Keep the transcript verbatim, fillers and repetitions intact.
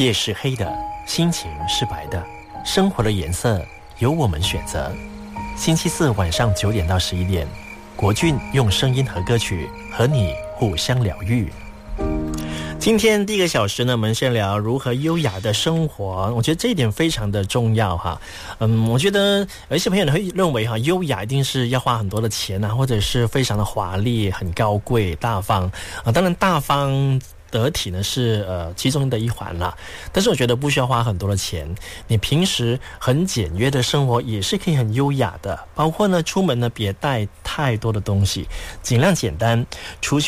夜是黑的，心情是白的，生活的颜色由我们选择。星期四晚上九点到十一点，国俊用声音和歌曲和你互相疗愈。今天第一个小时呢，我们先聊如何优雅的生活。我觉得这一点非常的重要哈。嗯，我觉得有一些朋友会认为哈，优雅一定是要花很多的钱啊，或者是非常的华丽、很高贵、大方啊。当然，大方得体呢是呃其中的一环啦，但是我觉得不需要花很多的钱，你平时很简约的生活也是可以很优雅的。包括呢，出门呢别带太多的东西，尽量简单，出去